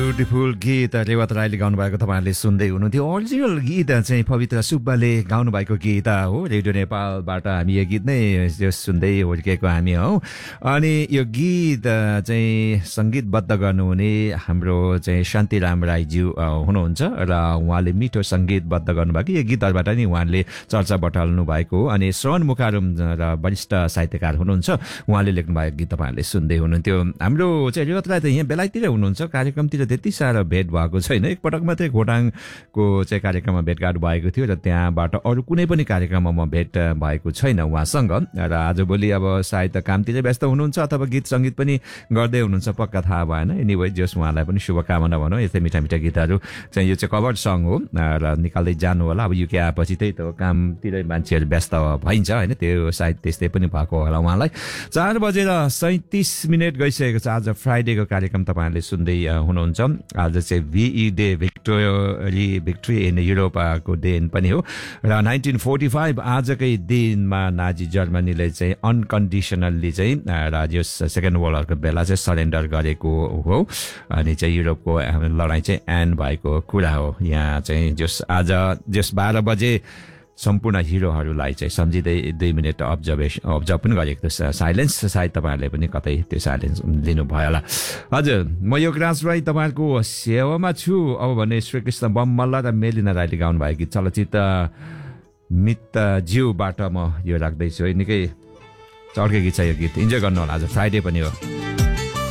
Beautiful गीत रेवत राईले गाउनुभएको तपाईँहरूले सुन्दै हुनुहुन्थ्यो। ओरिजिनल गीत चाहिँ पवित्र सुब्बाले गाउनुभएको गीत हो। रेडियो नेपालबाट हामी यो गीत नै सुन्दै हुर्केको हामी हौ। अनि यो गीत चाहिँ सङ्गीतबद्ध गर्नुहुने हाम्रो चाहिँ शान्तिराम राईज्यू हुनुहुन्छ र उहाँले मिठो सङ्गीतबद्ध गर्नुभएको यो गीतहरूबाट नि उहाँले चर्चा बटाल्नु भएको हो। अनि श्रवण मुखारुम र वरिष्ठ साहित्यकार हुनुहुन्छ, उहाँले लेख्नुभएको गीत तपाईँहरूले सुन्दै हुनुहुन्थ्यो। हाम्रो चाहिँ रेवत राई त यहाँ बेलायततिर हुनुहुन्छ, कार्यक्रमतिर त्यति साह्रो भेट भएको छैन। एकपटक मात्रै खोटाङको चाहिँ कार्यक्रममा भेटघाट भएको थियो र त्यहाँबाट अरू कुनै पनि कार्यक्रममा म भेट भएको छैन उहाँसँग। र आजभोलि अब सायद कामतिर व्यस्त हुनुहुन्छ अथवा गीत सङ्गीत पनि गर्दै हुनुहुन्छ, पक्का थाहा भएन। एनिवे जस उहाँलाई पनि शुभकामना भनौँ। यस्तै मिठा मिठा गीतहरू चाहिँ यो चाहिँ कभर सङ हो र निकाल्दै जानु होला। अब युके आएपछि त्यही त कामतिर मान्छेहरू व्यस्त भइन्छ होइन, त्यो सायद त्यस्तै पनि भएको होला उहाँलाई। 4:37 गइसकेको छ। आज फ्राइडेको कार्यक्रम तपाईँहरूले सुन्दै हुनुहुन्छ। आज चाहिँ VE डे, भिक्ट्री इन युरोपको दिन पनि हो। र 1945 आजकै दिनमा नाजी जर्मनीले चाहिँ अनकन्डिसनल्ली चाहिँ र यो सेकेन्ड वर्ल्ड वरको बेला चाहिँ सरेन्डर गरेको हो। अनि चाहिँ युरोपको लडाइँ चाहिँ एन्ड भएको कुरा हो। यहाँ चाहिँ आज 12 बजे सम्पूर्ण हिरोहरूलाई चाहिँ सम्झिँदै 2 मिनट अब्जर्भ पनि गरेको थियो साइलेन्स। सायद तपाईँहरूले पनि कतै त्यो साइलेन्स लिनुभयो होला। हजुर, म योगराज राई तपाईँहरूको सेवामा छु। अब भने श्रीकृष्ण बममल्ल र मेलिना राईले गाउनुभएको गीत चलचित्र मित्रज्यूबाट म यो राख्दैछु है। निकै चर्के गीत छ यो गीत, इन्जोय गर्नु होला। आज फ्राइडे पनि हो।